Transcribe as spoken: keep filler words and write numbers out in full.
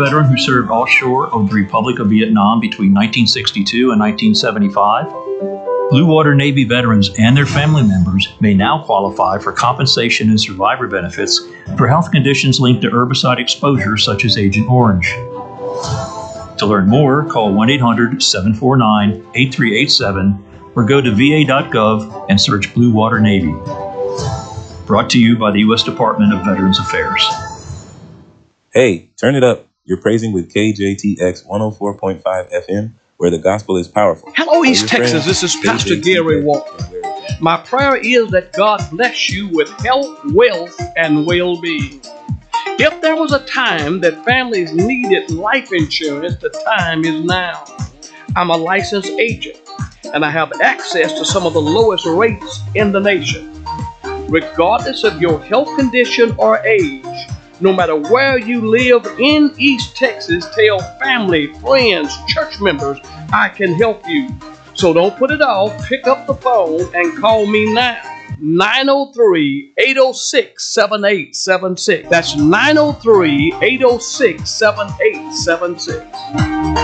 veteran who served offshore of the Republic of Vietnam between nineteen sixty-two and nineteen seventy-five? Blue Water Navy veterans and their family members may now qualify for compensation and survivor benefits for health conditions linked to herbicide exposure such as Agent Orange. To learn more, call one eight hundred, seven four nine, eight three eight seven or go to v a dot gov and search Blue Water Navy. Brought to you by the U S Department of Veterans Affairs. Hey, turn it up. You're praising with K J T X one oh four point five F M, where the gospel is powerful. Hello, East Texas. This is Pastor Gary Walker. My prayer is that God bless you with health, wealth, and well-being. If there was a time that families needed life insurance, the time is now. I'm a licensed agent, and I have access to some of the lowest rates in the nation. Regardless of your health condition or age, no matter where you live in East Texas, tell family, friends, church members, I can help you. So don't put it off. Pick up the phone and call me now. nine oh three, eight oh six, seven eight seven six. That's nine oh three, eight oh six, seven eight seven six.